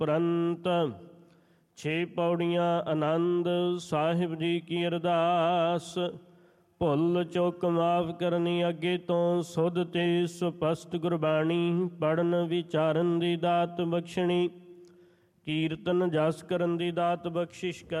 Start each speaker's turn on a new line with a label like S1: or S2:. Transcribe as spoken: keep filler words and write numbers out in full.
S1: ਉਪਰੰਤ ਛੇ ਪੌੜੀਆਂ ਆਨੰਦ ਸਾਹਿਬ ਜੀ ਕੀ ਅਰਦਾਸ। ਭੁੱਲ ਚੁੱਕ ਮਾਫ ਕਰਨੀ ਅੱਗੇ ਤੋਂ ਸੁਧ ਤੇ ਸਪਸ਼ਟ ਗੁਰਬਾਣੀ ਪੜਨ ਵਿਚਾਰਨ ਦੀ ਦਾਤ ਬਖਸ਼ਣੀ। ਕੀਰਤਨ ਜਸ ਕਰਨ ਦੀ ਦਾਤ ਬਖਸ਼ਿਸ਼ ਕਰ